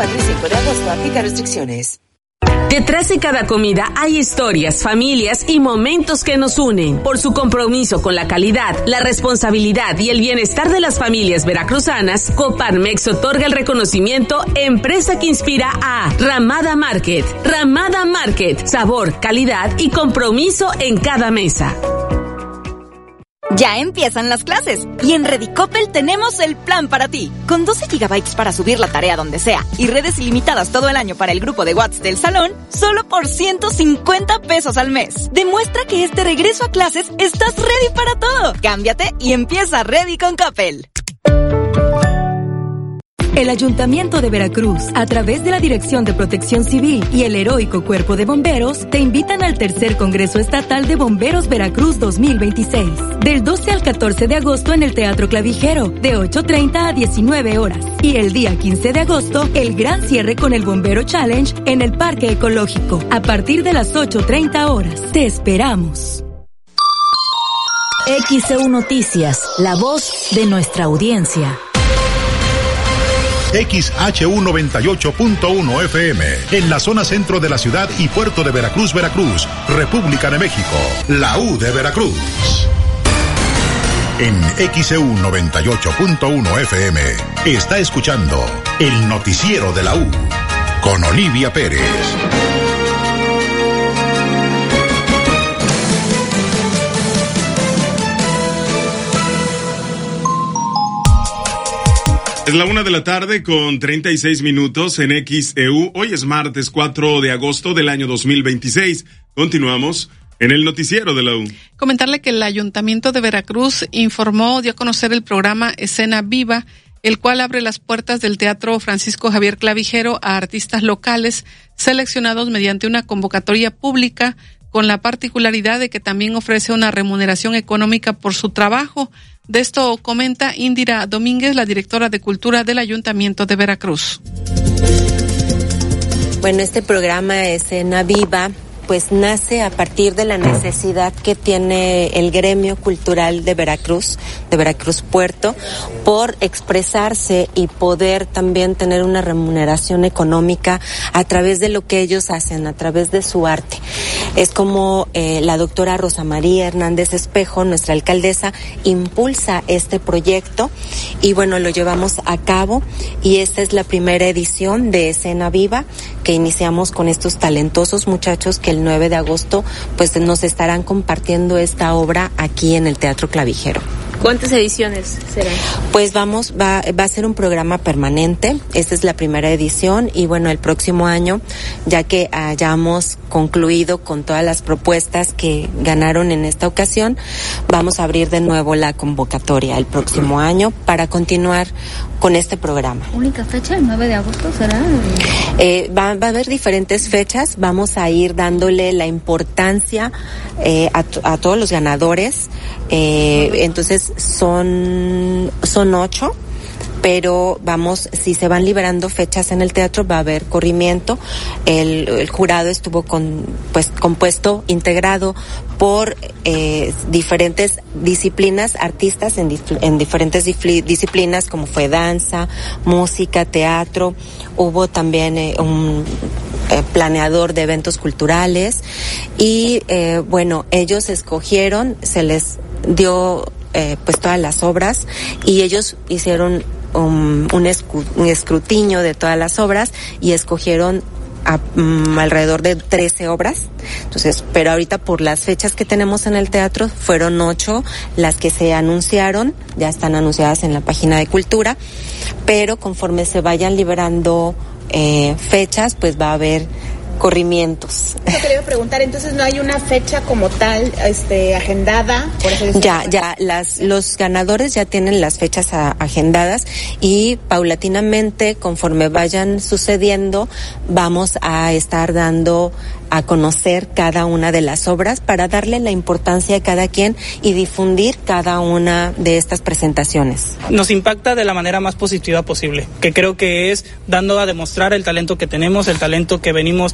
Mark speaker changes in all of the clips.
Speaker 1: 4 y 5 de agosto. Aplica restricciones.
Speaker 2: Detrás de cada comida hay historias, familias y momentos que nos unen. Por su compromiso con la calidad, la responsabilidad y el bienestar de las familias veracruzanas, Coparmex otorga el reconocimiento Empresa que Inspira a Ramada Market. Ramada Market, sabor, calidad y compromiso en cada mesa.
Speaker 3: Ya empiezan las clases y en Redicopel tenemos el plan para ti. Con 12 gigabytes para subir la tarea donde sea y redes ilimitadas todo el año para el grupo de WhatsApp del salón, solo por 150 pesos al mes. Demuestra que este regreso a clases estás ready para todo. Cámbiate y empieza Ready con Coppel.
Speaker 4: El Ayuntamiento de Veracruz, a través de la Dirección de Protección Civil y el Heroico Cuerpo de Bomberos, te invitan al Tercer Congreso Estatal de Bomberos Veracruz 2026, del 12 al 14 de agosto en el Teatro Clavijero, de 8:30 a 19 horas. Y el día 15 de agosto, el gran cierre con el Bombero Challenge en el Parque Ecológico, a partir de las 8:30 horas. Te esperamos.
Speaker 5: XEU Noticias, la voz de nuestra audiencia.
Speaker 6: XHU 98.1 FM, en la zona centro de la ciudad y puerto de Veracruz, Veracruz, República de México, la U de Veracruz. En XEU 98.1 FM, está escuchando el noticiero de la U, con Olivia Pérez.
Speaker 7: Es la 1:36 p.m. en XEU. Hoy es martes 4 de agosto del año 2026. Continuamos en el noticiero de la U.
Speaker 8: Comentarle que el Ayuntamiento de Veracruz dio a conocer el programa Escena Viva, el cual abre las puertas del Teatro Francisco Javier Clavijero a artistas locales seleccionados mediante una convocatoria pública, con la particularidad de que también ofrece una remuneración económica por su trabajo. De esto comenta Indira Domínguez, la directora de Cultura del Ayuntamiento de Veracruz.
Speaker 9: Bueno, este programa Escena Viva pues nace a partir de la necesidad que tiene el gremio cultural de Veracruz Puerto, por expresarse y poder también tener una remuneración económica a través de lo que ellos hacen, a través de su arte. Es como la doctora Rosa María Hernández Espejo, nuestra alcaldesa, impulsa este proyecto y bueno, lo llevamos a cabo, y esta es la primera edición de Escena Viva que iniciamos con estos talentosos muchachos que el 9 de agosto pues nos estarán compartiendo esta obra aquí en el Teatro Clavijero.
Speaker 10: ¿Cuántas ediciones serán?
Speaker 9: Pues va a ser un programa permanente. Esta es la primera edición y bueno, el próximo año, ya que hayamos concluido con todas las propuestas que ganaron en esta ocasión, vamos a abrir de nuevo la convocatoria el próximo año para continuar con este programa.
Speaker 10: ¿Única fecha, el 9 de agosto será?
Speaker 9: Va a haber diferentes fechas. Vamos a ir dándole la importancia a todos los ganadores. Entonces son 8, pero si se van liberando fechas en el teatro, va a haber corrimiento. El jurado estuvo compuesto, integrado por diferentes disciplinas, artistas en diferentes disciplinas, como fue danza, música, teatro. Hubo también un planeador de eventos culturales y bueno, ellos escogieron, se les dio pues todas las obras y ellos hicieron un escrutinio de todas las obras y escogieron alrededor de 13 obras. Entonces, pero ahorita por las fechas que tenemos en el teatro fueron 8 las que se anunciaron, ya están anunciadas en la página de Cultura, pero conforme se vayan liberando fechas, pues va a haber corrimientos.
Speaker 10: Yo quería preguntar, entonces no hay una fecha como tal, agendada, por eso
Speaker 9: Ya, los ganadores ya tienen las fechas agendadas y paulatinamente, conforme vayan sucediendo, vamos a estar dando a conocer cada una de las obras para darle la importancia a cada quien y difundir cada una de estas presentaciones.
Speaker 11: Nos impacta de la manera más positiva posible, que creo que es dando a demostrar el talento que tenemos, el talento que venimos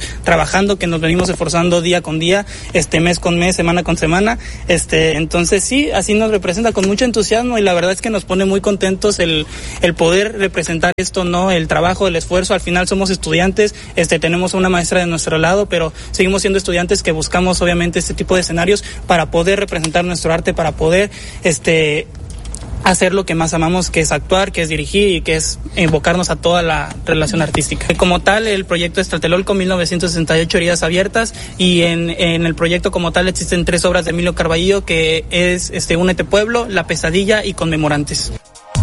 Speaker 11: trabajando, que nos venimos esforzando día con día, mes con mes, semana con semana. Entonces sí, así nos representa con mucho entusiasmo y la verdad es que nos pone muy contentos el poder representar esto, ¿no? El trabajo, el esfuerzo. Al final somos estudiantes, tenemos una maestra de nuestro lado, pero seguimos siendo estudiantes que buscamos obviamente este tipo de escenarios para poder representar nuestro arte, para poder hacer lo que más amamos, que es actuar, que es dirigir y que es invocarnos a toda la relación artística. Como tal, el proyecto es Tlatelolco 1968 Heridas Abiertas, y en el proyecto como tal existen 3 obras de Emilio Carballo, que es Únete Pueblo, La Pesadilla y Conmemorantes.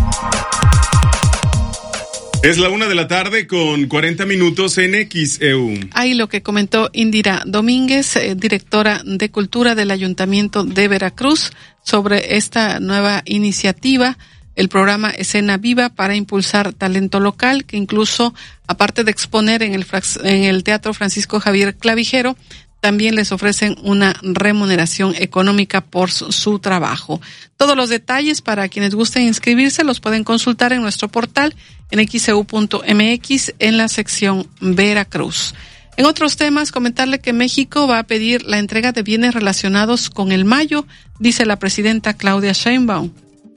Speaker 7: Es la 1:00 con 40 minutos en XEU.
Speaker 8: Ahí lo que comentó Indira Domínguez, directora de Cultura del Ayuntamiento de Veracruz, sobre esta nueva iniciativa, el programa Escena Viva para impulsar talento local, que incluso, aparte de exponer en el Teatro Francisco Javier Clavijero, también les ofrecen una remuneración económica por su trabajo. Todos los detalles para quienes gusten inscribirse los pueden consultar en nuestro portal en xeu.mx en la sección Veracruz. En otros temas, comentarle que México va a pedir la entrega de bienes relacionados con el Mayo, dice la presidenta Claudia Sheinbaum.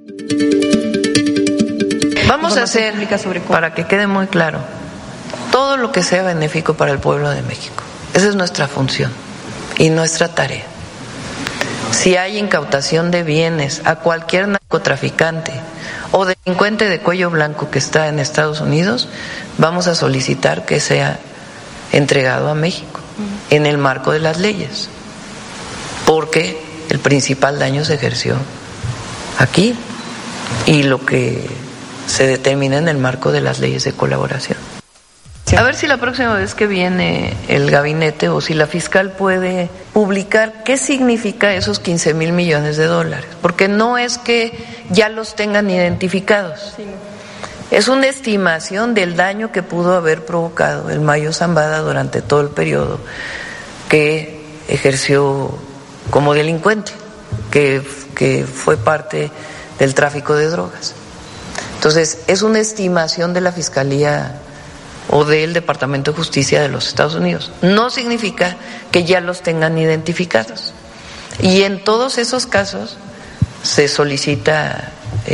Speaker 12: Vamos a hacer, para que quede muy claro, todo lo que sea benéfico para el pueblo de México. Esa es nuestra función y nuestra tarea. Si hay incautación de bienes a cualquier narcotraficante o delincuente de cuello blanco que está en Estados Unidos, vamos a solicitar que sea entregado a México en el marco de las leyes, porque el principal daño se ejerció aquí y lo que se determina en el marco de las leyes de colaboración. A ver si la próxima vez que viene el gabinete o si la fiscal puede publicar qué significa esos 15,000 millones de dólares, porque no es que ya los tengan identificados. Sí. Es una estimación del daño que pudo haber provocado el Mayo Zambada durante todo el periodo que ejerció como delincuente, que fue parte del tráfico de drogas. Entonces, es una estimación de la Fiscalía o del Departamento de Justicia de los Estados Unidos. No significa que ya los tengan identificados. Y en todos esos casos se solicita,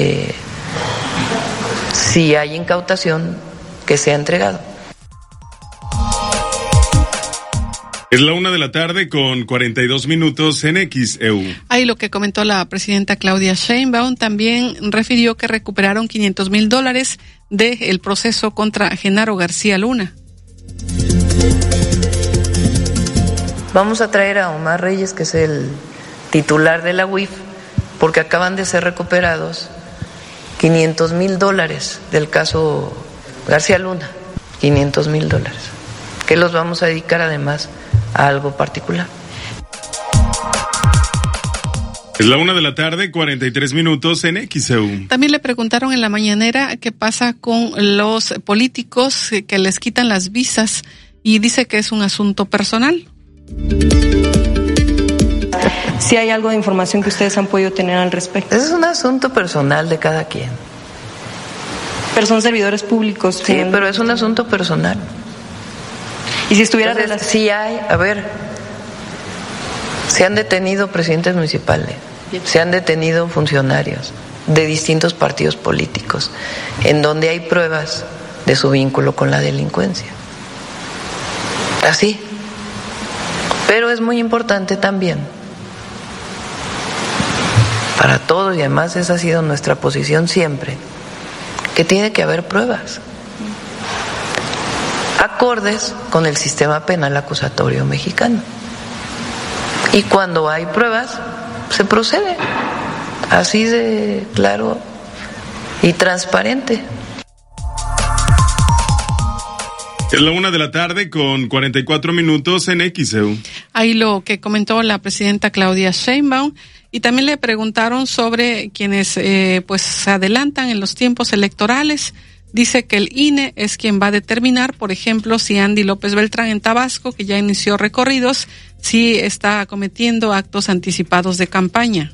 Speaker 12: si hay incautación, que sea entregado.
Speaker 7: Es la 1:00 con 42 minutos en XEU.
Speaker 8: Ahí lo que comentó la presidenta Claudia Sheinbaum, también refirió que recuperaron $500,000 del proceso contra Genaro García Luna.
Speaker 12: Vamos a traer a Omar Reyes, que es el titular de la UIF, porque acaban de ser recuperados $500,000 del caso García Luna, $500,000, que los vamos a dedicar además a algo particular.
Speaker 7: Es la 1:00 43 minutos en XEU.
Speaker 8: También le preguntaron en la mañanera qué pasa con los políticos que les quitan las visas y dice que es un asunto personal.
Speaker 13: Si hay algo de información que ustedes han podido tener al respecto.
Speaker 12: Es un asunto personal de cada quien.
Speaker 13: Pero son servidores públicos.
Speaker 12: Sí, pero es un asunto personal.
Speaker 13: Y si estuviera
Speaker 12: sí hay, se han detenido presidentes municipales, se han detenido funcionarios de distintos partidos políticos, en donde hay pruebas de su vínculo con la delincuencia. Así. Pero es muy importante también para todos, y además esa ha sido nuestra posición siempre, que tiene que haber pruebas acordes con el sistema penal acusatorio mexicano. Y cuando hay pruebas, se procede. Así de claro y transparente.
Speaker 7: Es la 1:00 con 44 minutos en XEU.
Speaker 8: Ahí lo que comentó la presidenta Claudia Sheinbaum, y también le preguntaron sobre quienes se adelantan en los tiempos electorales. Dice que el INE es quien va a determinar, por ejemplo, si Andy López Beltrán en Tabasco, que ya inició recorridos, si está cometiendo actos anticipados de campaña.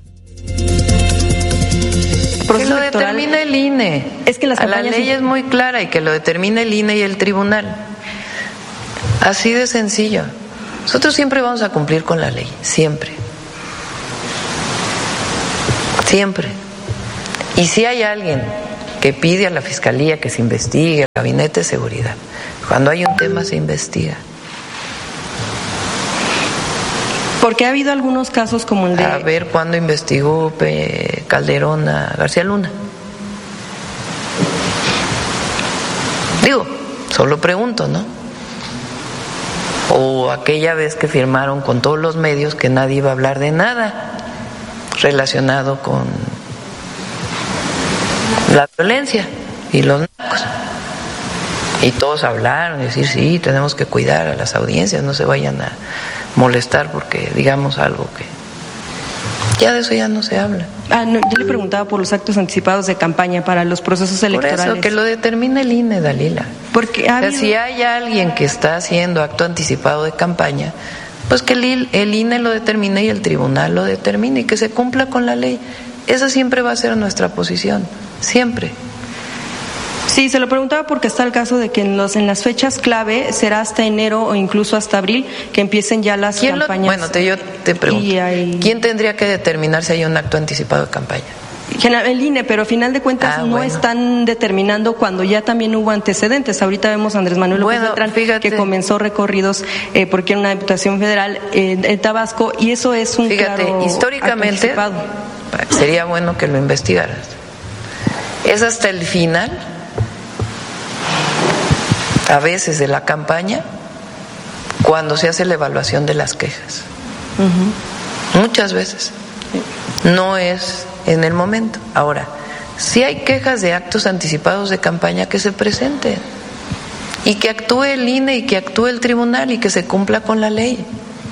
Speaker 12: Que lo determina el INE.
Speaker 13: Es que
Speaker 12: la ley es muy clara, y que lo determina el INE y el tribunal. Así de sencillo. Nosotros siempre vamos a cumplir con la ley, siempre. Siempre. Y si hay alguien que pide a la Fiscalía que se investigue, al Gabinete de Seguridad, cuando hay un tema se investiga.
Speaker 13: Porque ha habido algunos casos como el de...
Speaker 12: A ver cuándo investigó Calderón a García Luna. Digo, solo pregunto, ¿no? O aquella vez que firmaron con todos los medios que nadie iba a hablar de nada relacionado con la violencia y los narcos. Y todos hablaron y decir, sí, tenemos que cuidar a las audiencias, no se vayan a molestar porque digamos algo que ya de eso ya no se habla.
Speaker 13: No, yo le preguntaba por los actos anticipados de campaña para los procesos electorales.
Speaker 12: Por eso, que lo determine el INE, Dalila.
Speaker 13: Porque
Speaker 12: si hay alguien que está haciendo acto anticipado de campaña, pues que el INE lo determine y el tribunal lo determine y que se cumpla con la ley. Esa siempre va a ser nuestra posición, siempre.
Speaker 13: Sí, se lo preguntaba porque está el caso de que en las fechas clave será hasta enero o incluso hasta abril que empiecen ya las campañas.
Speaker 12: Yo te pregunto, ¿quién tendría que determinar si hay un acto anticipado de campaña?
Speaker 13: El INE, pero a final de cuentas están determinando cuando ya también hubo antecedentes. Ahorita vemos a Andrés Manuel López Beltrán que comenzó recorridos porque era una diputación federal en Tabasco y eso es un claro
Speaker 12: históricamente sería bueno que lo investigaras. Es hasta el final, a veces de la campaña, cuando se hace la evaluación de las quejas. Muchas veces. No es en el momento. Ahora, si hay quejas de actos anticipados de campaña, que se presenten y que actúe el INE y que actúe el tribunal y que se cumpla con la ley.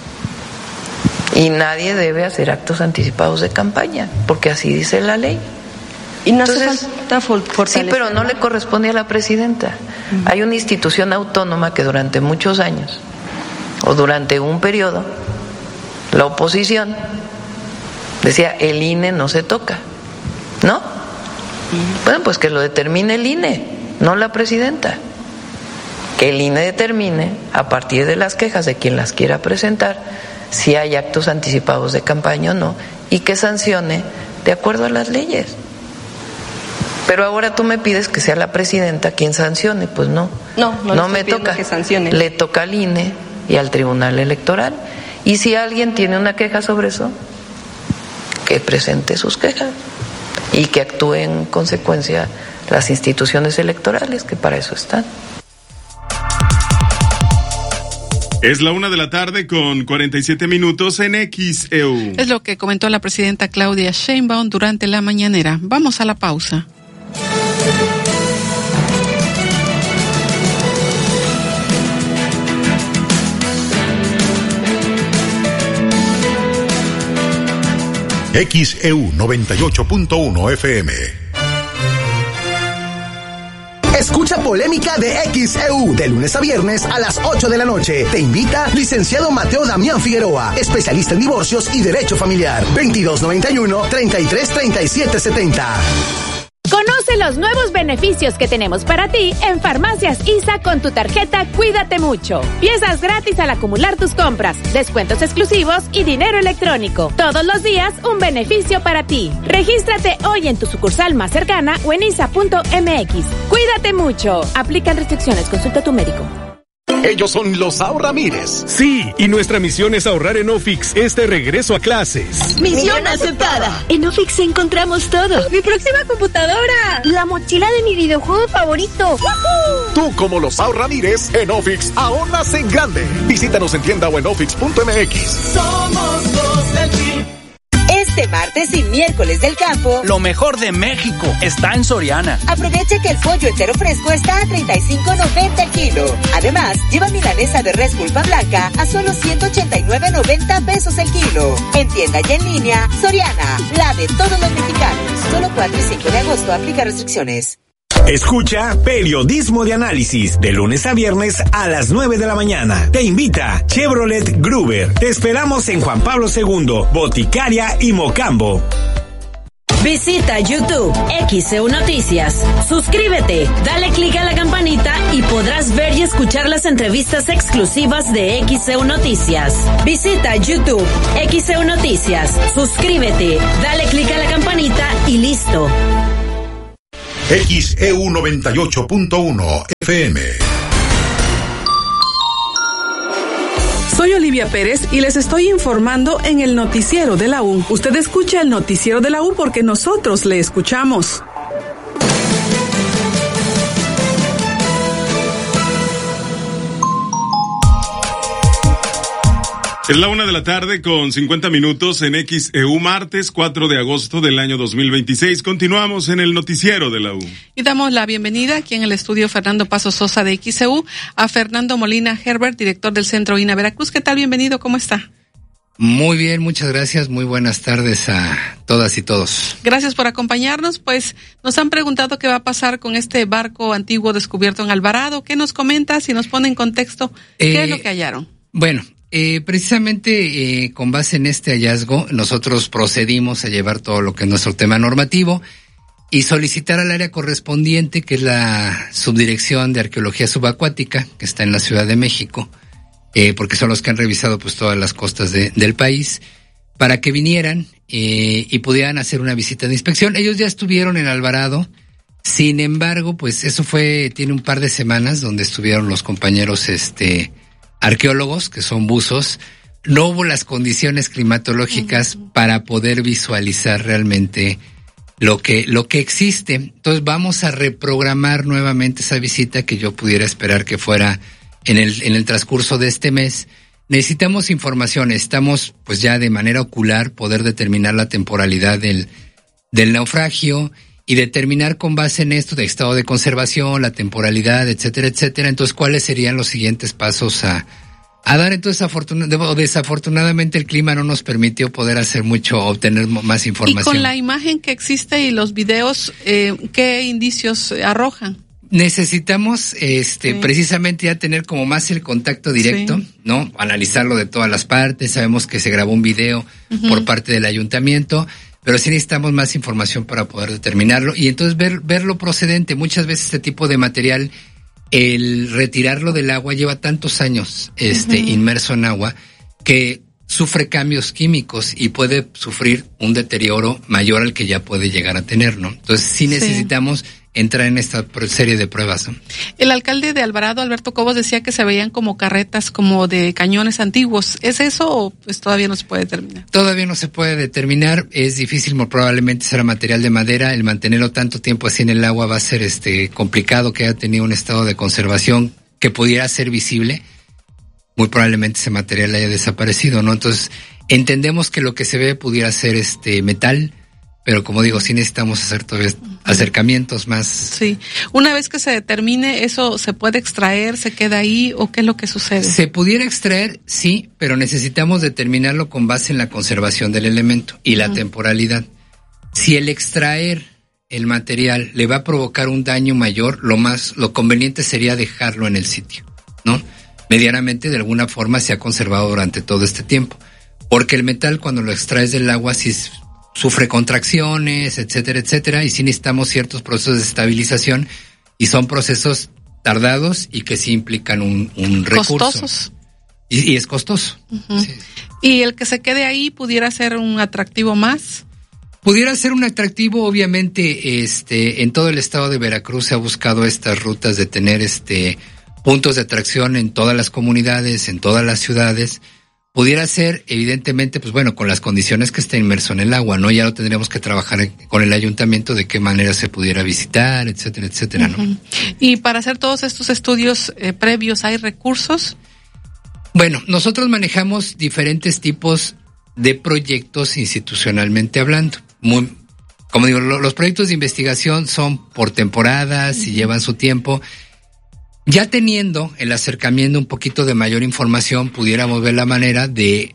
Speaker 12: Y nadie debe hacer actos anticipados de campaña, porque así dice la ley.
Speaker 13: Y no hace falta fortalecer.
Speaker 12: Sí, pero no le corresponde a la presidenta. Hay una institución autónoma que durante muchos años o durante un periodo la oposición decía el INE no se toca, ¿no? Bueno, pues que lo determine el INE, no la presidenta. Que el INE determine a partir de las quejas de quien las quiera presentar si hay actos anticipados de campaña o no y que sancione de acuerdo a las leyes. Pero ahora tú me pides que sea la presidenta quien sancione, pues no me toca,
Speaker 13: que sancione.
Speaker 12: Le toca al INE y al Tribunal Electoral. Y si alguien tiene una queja sobre eso, que presente sus quejas y que actúe en consecuencia las instituciones electorales, que para eso están.
Speaker 7: Es la 1:00 con 47 minutos en XEU.
Speaker 8: Es lo que comentó la presidenta Claudia Sheinbaum durante la mañanera. Vamos a la pausa.
Speaker 6: XEU 98.1 FM.
Speaker 14: Escucha Polémica de XEU de lunes a viernes a las 8 de la noche. Te invita licenciado Mateo Damián Figueroa, especialista en divorcios y derecho familiar. 2291-333770.
Speaker 15: Conoce los nuevos beneficios que tenemos para ti en Farmacias ISA con tu tarjeta Cuídate Mucho. Piezas gratis al acumular tus compras, descuentos exclusivos y dinero electrónico. Todos los días un beneficio para ti. Regístrate hoy en tu sucursal más cercana o en isa.mx. Cuídate mucho. Aplican restricciones. Consulta a tu médico.
Speaker 16: Ellos son los Sao Ramírez. Sí, y nuestra misión es ahorrar en Ofix este regreso a clases.
Speaker 17: ¡Misión aceptada! En Ofix encontramos todo. ¡Mi próxima computadora! ¡La mochila de mi videojuego favorito! ¡Woohoo!
Speaker 16: Tú, como los Sao Ramírez, en Ofix ahorras en grande. Visítanos en tienda o en ofix.mx.
Speaker 18: Somos los del team. Este martes y miércoles del campo,
Speaker 19: lo mejor de México está en Soriana.
Speaker 18: Aprovecha que el pollo entero fresco está a $35.90 el kilo. Además, lleva milanesa de res pulpa blanca a solo $189.90 el kilo. En tienda y en línea, Soriana, la de todos los mexicanos. Solo 4 y 5 de agosto, aplica restricciones.
Speaker 20: Escucha Periodismo de Análisis de lunes a viernes a las 9 de la mañana. Te invita Chevrolet Gruber. Te esperamos en Juan Pablo II, Boticaria y Mocambo.
Speaker 2: Visita YouTube XEU Noticias. Suscríbete, dale clic a la campanita y podrás ver y escuchar las entrevistas exclusivas de XEU Noticias. Visita YouTube XEU Noticias. Suscríbete, dale clic a la campanita y listo.
Speaker 6: XEU 98.1 FM.
Speaker 8: Soy Olivia Pérez y les estoy informando en el noticiero de la U. Usted escucha el noticiero de la U porque nosotros le escuchamos.
Speaker 7: Es la 1:00 con 50 minutos en XEU, martes 4 de agosto del año 2026. Continuamos en el noticiero de la U.
Speaker 8: Y damos la bienvenida aquí en el estudio Fernando Paso Sosa de XEU a Fernando Molina Herbert, director del Centro INA Veracruz. ¿Qué tal? Bienvenido, ¿cómo está?
Speaker 21: Muy bien, muchas gracias. Muy buenas tardes a todas y todos.
Speaker 8: Gracias por acompañarnos. Pues nos han preguntado qué va a pasar con este barco antiguo descubierto en Alvarado. ¿Qué nos comenta? Si nos pone en contexto, ¿qué es lo que hallaron?
Speaker 21: Bueno, precisamente con base en este hallazgo, nosotros procedimos a llevar todo lo que es nuestro tema normativo y solicitar al área correspondiente, que es la Subdirección de Arqueología Subacuática, que está en la Ciudad de México, porque son los que han revisado pues todas las costas del país, para que vinieran y pudieran hacer una visita de inspección. Ellos ya estuvieron en Alvarado, sin embargo, pues eso tiene un par de semanas donde estuvieron los compañeros arqueólogos, que son buzos. No hubo las condiciones climatológicas para poder visualizar realmente lo que existe. Entonces vamos a reprogramar nuevamente esa visita, que yo pudiera esperar que fuera en el transcurso de este mes. Necesitamos información, necesitamos pues ya de manera ocular poder determinar la temporalidad del naufragio y determinar con base en esto de estado de conservación, la temporalidad, etcétera, etcétera. Entonces, ¿cuáles serían los siguientes pasos a dar? Entonces, desafortunadamente el clima no nos permitió poder hacer mucho, obtener más información.
Speaker 8: Y con la imagen que existe y los videos, ¿qué indicios arrojan?
Speaker 21: Necesitamos precisamente ya tener como más el contacto directo, ¿no? Analizarlo de todas las partes. Sabemos que se grabó un video por parte del ayuntamiento, pero sí necesitamos más información para poder determinarlo y entonces verlo procedente. Muchas veces este tipo de material, el retirarlo del agua lleva tantos años inmerso en agua que sufre cambios químicos y puede sufrir un deterioro mayor al que ya puede llegar a tener, ¿no? Entonces sí necesitamos entrar en esta serie de pruebas, ¿no?
Speaker 8: El alcalde de Alvarado, Alberto Cobos, decía que se veían como carretas como de cañones antiguos. ¿Es eso o pues todavía no se puede determinar?
Speaker 21: Todavía no se puede determinar, es difícil, probablemente será material de madera. El mantenerlo tanto tiempo así en el agua va a ser complicado, que haya tenido un estado de conservación que pudiera ser visible. Muy probablemente ese material haya desaparecido, ¿no? Entonces, entendemos que lo que se ve pudiera ser metal, pero como digo, sí necesitamos hacer todavía acercamientos más.
Speaker 8: Sí. Una vez que se determine, ¿eso se puede extraer, se queda ahí o qué es lo que sucede?
Speaker 21: Se pudiera extraer, sí, pero necesitamos determinarlo con base en la conservación del elemento y la temporalidad. Si el extraer el material le va a provocar un daño mayor, lo conveniente sería dejarlo en el sitio, ¿no? Medianamente, de alguna forma, se ha conservado durante todo este tiempo. Porque el metal, cuando lo extraes del agua, sí sufre contracciones, etcétera, etcétera, y sí necesitamos ciertos procesos de estabilización, y son procesos tardados y que sí implican un recurso. Costosos. Y es costoso. Sí.
Speaker 8: ¿Y el que se quede ahí pudiera ser un atractivo más?
Speaker 21: Pudiera ser un atractivo, obviamente, en todo el estado de Veracruz se ha buscado estas rutas de tener puntos de atracción en todas las comunidades, en todas las ciudades. Pudiera ser, evidentemente, pues bueno, con las condiciones que está inmerso en el agua, ¿no? Ya lo tendríamos que trabajar con el ayuntamiento de qué manera se pudiera visitar, etcétera, etcétera, ¿no?
Speaker 8: Y para hacer todos estos estudios previos, ¿hay recursos?
Speaker 21: Bueno, nosotros manejamos diferentes tipos de proyectos institucionalmente hablando. Como digo, los proyectos de investigación son por temporadas y llevan su tiempo. Ya teniendo el acercamiento un poquito de mayor información, pudiéramos ver la manera de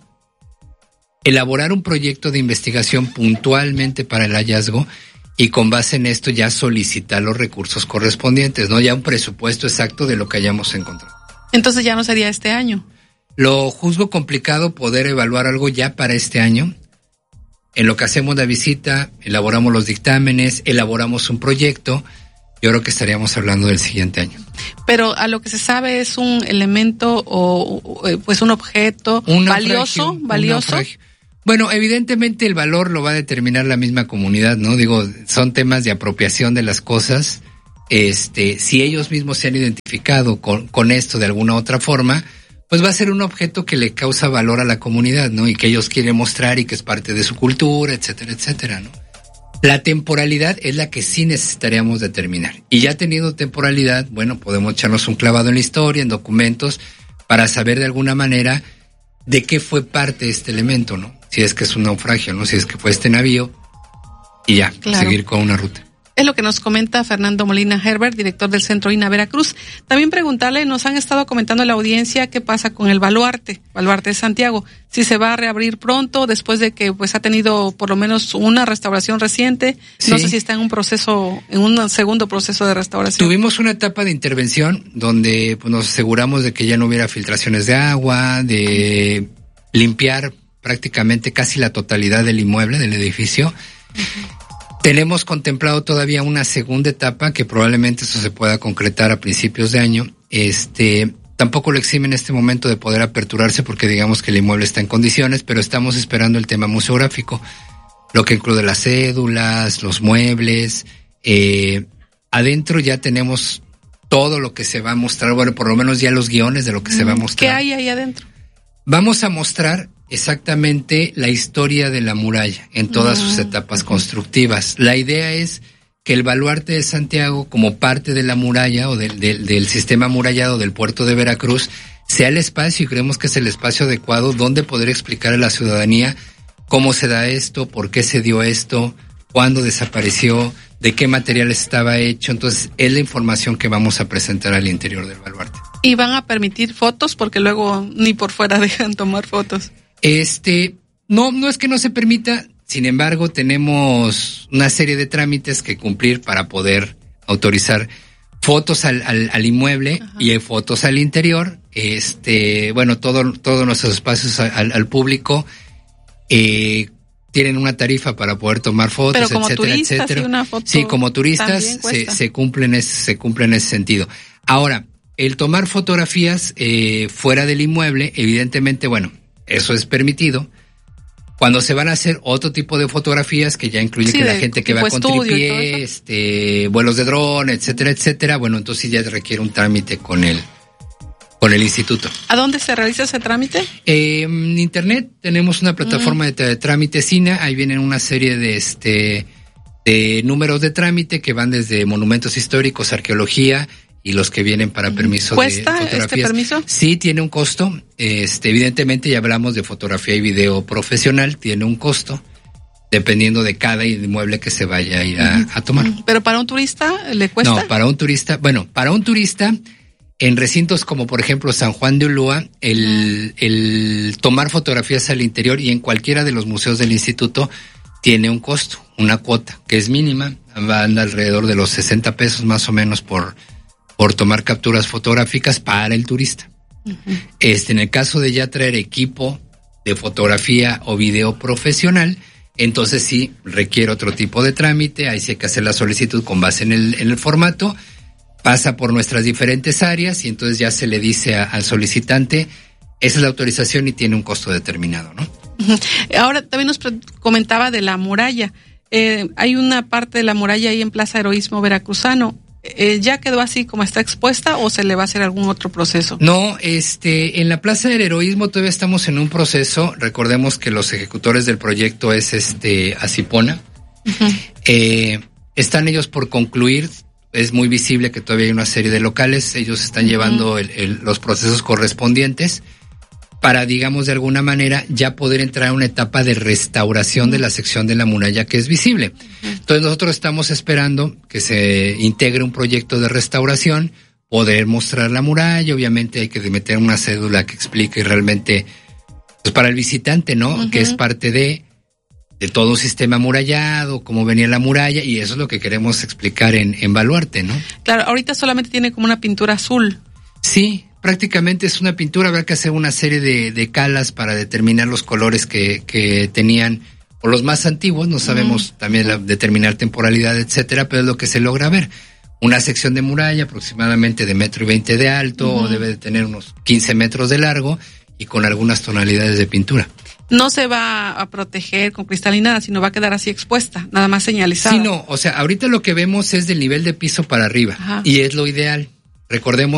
Speaker 21: elaborar un proyecto de investigación puntualmente para el hallazgo y con base en esto ya solicitar los recursos correspondientes, ¿no? Ya un presupuesto exacto de lo que hayamos encontrado.
Speaker 8: Entonces ya no sería este año.
Speaker 21: Lo juzgo complicado poder evaluar algo ya para este año. En lo que hacemos la visita, elaboramos los dictámenes, elaboramos un proyecto, yo creo que estaríamos hablando del siguiente año.
Speaker 8: Pero a lo que se sabe es un elemento o pues un objeto valioso.
Speaker 21: Bueno, evidentemente el valor lo va a determinar la misma comunidad, ¿no? Digo, son temas de apropiación de las cosas. Si ellos mismos se han identificado con esto de alguna otra forma, pues va a ser un objeto que le causa valor a la comunidad, ¿no? Y que ellos quieren mostrar y que es parte de su cultura, etcétera, etcétera, ¿no? La temporalidad es la que sí necesitaríamos determinar. Y ya teniendo temporalidad, bueno, podemos echarnos un clavado en la historia, en documentos, para saber de alguna manera de qué fue parte este elemento, ¿no? Si es que es un naufragio, ¿no? Si es que fue este navío, y ya, seguir con una ruta.
Speaker 8: Es lo que nos comenta Fernando Molina Herbert, director del Centro INA Veracruz. También preguntarle, nos han estado comentando en la audiencia qué pasa con el baluarte de Santiago, si se va a reabrir pronto después de que pues ha tenido por lo menos una restauración reciente. Sí. No sé si está en un segundo proceso de restauración.
Speaker 21: Tuvimos una etapa de intervención donde pues, nos aseguramos de que ya no hubiera filtraciones de agua, de limpiar prácticamente casi la totalidad del inmueble, del edificio. Tenemos contemplado todavía una segunda etapa que probablemente eso se pueda concretar a principios de año. Tampoco lo exime en este momento de poder aperturarse porque digamos que el inmueble está en condiciones, pero estamos esperando el tema museográfico, lo que incluye las cédulas, los muebles. Adentro ya tenemos todo lo que se va a mostrar, bueno, por lo menos ya los guiones de lo que se va a mostrar.
Speaker 8: ¿Qué hay ahí adentro?
Speaker 21: Vamos a mostrar exactamente la historia de la muralla en todas sus etapas constructivas. La idea es que el baluarte de Santiago, como parte de la muralla o del sistema amurallado del puerto de Veracruz, sea el espacio, y creemos que es el espacio adecuado donde poder explicar a la ciudadanía cómo se da esto, por qué se dio esto, cuándo desapareció, de qué materiales estaba hecho. Entonces, es la información que vamos a presentar al interior del baluarte.
Speaker 8: ¿Y van a permitir fotos? Porque luego ni por fuera dejan tomar fotos.
Speaker 21: No es que no se permita, sin embargo, tenemos una serie de trámites que cumplir para poder autorizar fotos al inmueble. Ajá. Y fotos al interior. Bueno, todos nuestros espacios al público, tienen una tarifa para poder tomar fotos,
Speaker 8: pero como
Speaker 21: etcétera,
Speaker 8: turistas,
Speaker 21: etcétera.
Speaker 8: Una foto
Speaker 21: sí, como turistas se cumple en ese sentido. Ahora, el tomar fotografías fuera del inmueble, evidentemente, bueno, eso es permitido. Cuando se van a hacer otro tipo de fotografías que ya incluye que la gente que va con tripié, vuelos de dron, etcétera, etcétera, bueno, entonces ya requiere un trámite con el instituto.
Speaker 8: ¿A dónde se realiza ese trámite?
Speaker 21: En internet tenemos una plataforma de trámite SINA, ahí vienen una serie de números de trámite que van desde monumentos históricos, arqueología, y los que vienen para permiso de fotografías.
Speaker 8: ¿Cuesta este permiso?
Speaker 21: Sí, tiene un costo. Evidentemente ya hablamos de fotografía y video profesional, tiene un costo, dependiendo de cada inmueble que se vaya a ir a tomar.
Speaker 8: ¿Pero para un turista le cuesta?
Speaker 21: No, para un turista, en recintos como por ejemplo San Juan de Ulúa, el tomar fotografías al interior y en cualquiera de los museos del instituto tiene un costo, una cuota, que es mínima, van alrededor de los 60 pesos más o menos por tomar capturas fotográficas para el turista. En el caso de ya traer equipo de fotografía o video profesional, entonces sí requiere otro tipo de trámite, ahí sí hay que hacer la solicitud con base en el formato, pasa por nuestras diferentes áreas y entonces ya se le dice al solicitante, esa es la autorización y tiene un costo determinado, ¿no?
Speaker 8: Ahora también nos comentaba de la muralla. Hay una parte de la muralla ahí en Plaza Heroísmo Veracruzano. ¿Ya quedó así como está expuesta o se le va a hacer algún otro proceso?
Speaker 21: No, en la Plaza del Heroísmo todavía estamos en un proceso. Recordemos que los ejecutores del proyecto es Asipona. Están ellos por concluir. Es muy visible que todavía hay una serie de locales. Ellos están llevando los procesos correspondientes para, digamos, de alguna manera ya poder entrar a una etapa de restauración de la sección de la muralla que es visible. Entonces nosotros estamos esperando que se integre un proyecto de restauración, poder mostrar la muralla. Obviamente hay que meter una cédula que explique realmente, pues para el visitante, ¿no? Que es parte de todo un sistema amurallado, cómo venía la muralla, y eso es lo que queremos explicar en Baluarte, ¿no?
Speaker 8: Claro, ahorita solamente tiene como una pintura azul.
Speaker 21: Sí, prácticamente es una pintura, habrá que hacer una serie de calas para determinar los colores que tenían o los más antiguos, no sabemos también determinar temporalidad, etcétera, pero es lo que se logra ver. Una sección de muralla aproximadamente de 1.20 m de alto, o debe de tener unos 15 metros de largo y con algunas tonalidades de pintura.
Speaker 8: No se va a proteger con cristal ni nada, sino va a quedar así expuesta, nada más señalizada.
Speaker 21: Sí, no, o sea, ahorita lo que vemos es del nivel de piso para arriba. Y es lo ideal. Recordemos